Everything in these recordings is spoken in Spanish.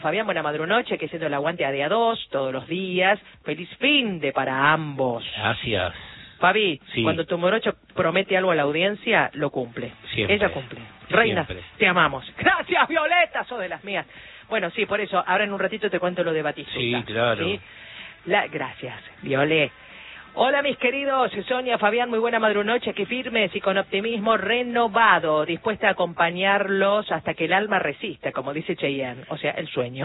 Fabián, buena madrunoche, que siendo el aguante a día 2, todos los días. Feliz finde para ambos. Gracias. Fabi, Sí. Cuando tu morocho promete algo a la audiencia, lo cumple. Siempre. Ella cumple. Reina, Siempre. te amamos. Gracias, Violeta, sos de las mías. Bueno, sí, por eso, ahora en un ratito te cuento lo de Batistuta. Sí, claro. ¿Sí? Gracias, Violet. Hola, mis queridos, Sonia, Fabián, muy buena madrunoche, que firmes y con optimismo renovado, dispuesta a acompañarlos hasta que el alma resista, como dice Cheyenne, o sea, el sueño.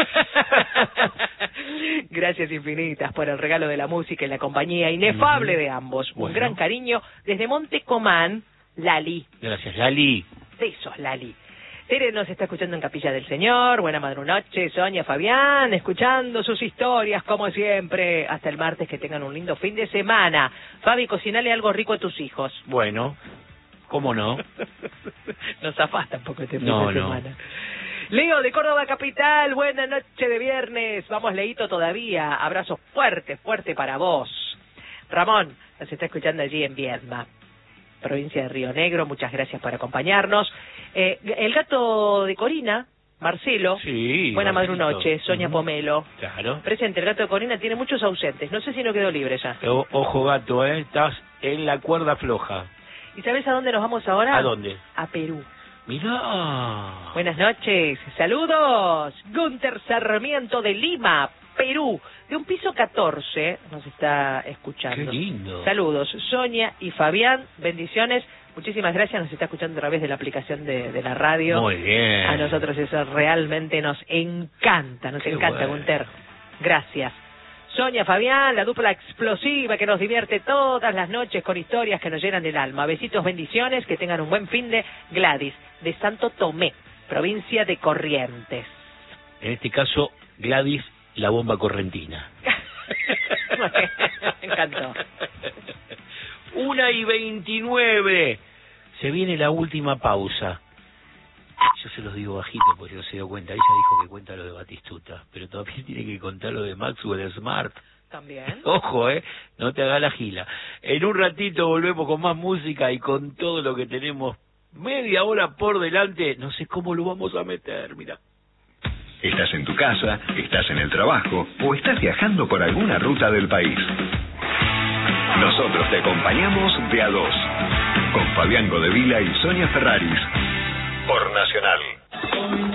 Gracias infinitas por el regalo de la música y la compañía inefable de ambos. Bueno. Un gran cariño desde Montecomán, Lali. Gracias, Lali. Besos, Lali. Tere nos está escuchando en Capilla del Señor. Buena madrunoche, Sonia, Fabián, escuchando sus historias como siempre. Hasta el martes, que tengan un lindo fin de semana. Fabi, cocinale algo rico a tus hijos. Bueno, ¿cómo no? Nos zafasta un poco este fin No, de no. semana. Leo de Córdoba Capital, buena noche de viernes. Vamos, Leito, todavía. Abrazo fuerte, fuerte para vos. Ramón nos está escuchando allí en Viedma, provincia de Río Negro. Muchas gracias por acompañarnos. El gato de Corina, Marcelo. Sí. Buena Marcelito. madrunoche, Sonia Pomelo. Claro. Presente, el gato de Corina tiene muchos ausentes. No sé si no quedó libre ya. Ojo, gato, estás en la cuerda floja. ¿Y sabes a dónde nos vamos ahora? ¿A dónde? A Perú. Mirá. Buenas noches, saludos. Gunter Sarmiento de Lima, Perú, de un piso 14, nos está escuchando. Qué lindo. Saludos, Sonia y Fabián, bendiciones. Muchísimas gracias, nos está escuchando a través de la aplicación de la radio. Muy bien. A nosotros eso realmente nos encanta, Qué encanta, bueno. Gunter. Gracias. Sonia, Fabián, la dupla explosiva que nos divierte todas las noches con historias que nos llenan el alma. Besitos, bendiciones, que tengan un buen fin de Gladys, de Santo Tomé, provincia de Corrientes. En este caso, Gladys, la bomba correntina. Me encantó. 1:29. Se viene la última pausa. Yo se los digo bajito porque no se dio cuenta. Ella dijo que cuenta lo de Batistuta, pero todavía tiene que contar lo de Maxwell Smart. También. Ojo, no te hagas la gila. En un ratito volvemos con más música y con todo lo que tenemos. Media hora por delante. No sé cómo lo vamos a meter, mira. Estás en tu casa, estás en el trabajo o estás viajando por alguna ruta del país. Nosotros te acompañamos de a dos, con Fabián Godevila y Sonia Ferraris, por Nacional.